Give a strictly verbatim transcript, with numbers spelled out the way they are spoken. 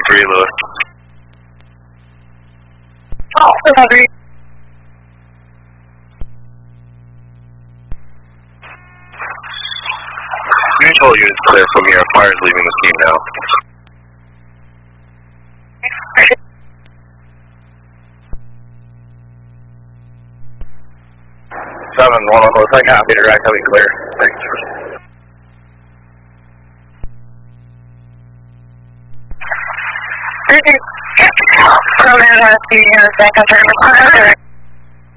three, Lewis. Oh, seven three. Neutral units clear from here. Fire's leaving the team now. Seven, one on the second half, meter right, coming clear. Thanks. Roman has the second turn.